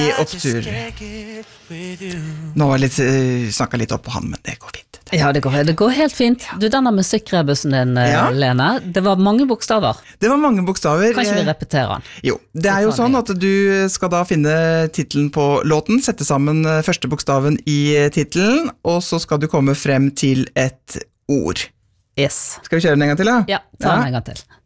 I opptur. Nå har jeg snakket litt opp på han, men det går fint. Ja, det går helt fint. Du, denne musikkrebusen din, Lene, det var mange bokstaver. Det var mange bokstaver. Kan ikke vi repetere den? Jo, det jo sånn at du skal da finne titlen på låten, sette sammen første bokstaven i titlen, og så skal du komme frem til et ord. Yes. Skal vi kjøre den en gang til da? Ja, ta den en gang til.